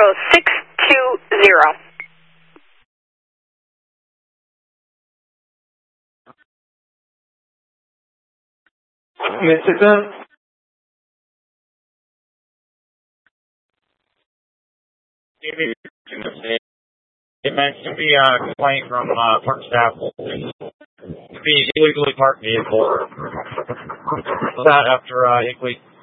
620. Mexican. It mentioned to be a complaint from park staff to be illegally parked vehicle. That after Hickley